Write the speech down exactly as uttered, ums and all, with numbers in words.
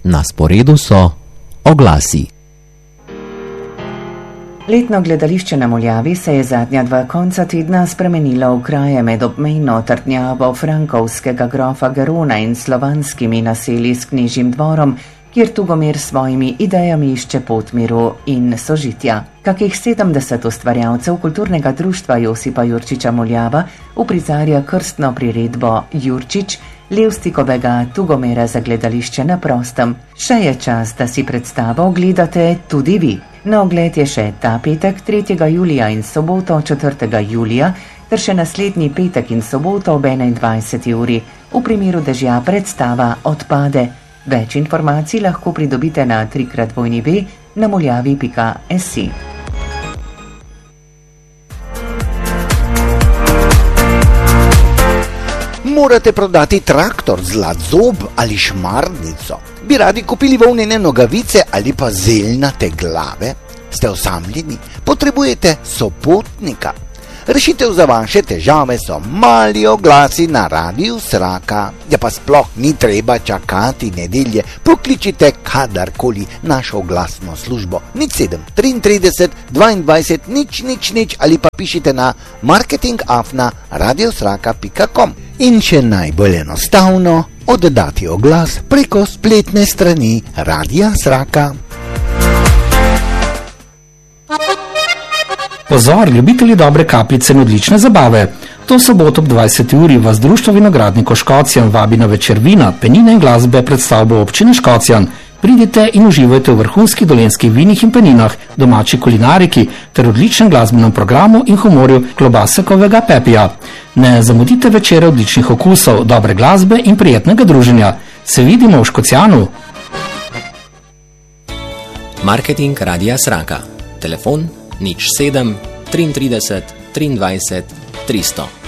Na sporedu so oglasi. Letno gledališče na Muljavi se je zadnja dva konca tedna spremenilo v kraje med obmejno trdnjavo frankovskega grofa Garona in slovanskimi naselji s knežjim dvorom, kjer Tugomir s svojimi idejami išče pot miru in sožitja. Kakih sedemdeset ustvarjalcev kulturnega društva Josipa Jurčiča Muljava uprizarja krstno priredbo Jurčič, Levstikovega Tugomira za gledališče na prostem. Še je čas, da si predstavo ogledate tudi vi. Na ogled je še ta petek, tretjega julija in soboto, četrtega julija, ter še naslednji petek in soboto ob enaindvajseti uri. V primeru dežja predstava odpade. Več informacij lahko pridobite na trikrat dvojni ve na muljavi pika si. Morate prodati traktor, zlat zob ali šmarnico? Bi radi kupili volnene nogavice ali pa zeljnate glave? Ste osamljeni? Potrebujete sopotnika? Rešitev za vaše težave so mali oglasi na Radiu Sraka. Ja pa sploh ni treba čakati nedelje, pokličite kadarkoli našo oglasno službo nič sedem triintrideset dvaindvajset nič nič nič ali pa pišite na marketing afna radiosraka pika com. In še najbolj enostavno, oddati oglas preko spletne strani Radia Sraka. Pozor, ljubitelji dobre kapljice in odlične zabave. To soboto ob dvajseti uri vas Društvo vinogradnikov Škocjan vabi na večer vina, penine in glasbe pred stavbo občine Škocjan. Pridite in uživajte v vrhunskih dolenjskih vinih in peninah, domači kulinariki ter odličnem glasbenem programu in humorju Klobasekovega Pepija. Ne zamudite večere odličnih okusov, dobre glasbe in prijetnega druženja. Se vidimo v Škocjanu. Marketing Radia Sraka. Telefon nič sedem triintrideset triindvajset tristo.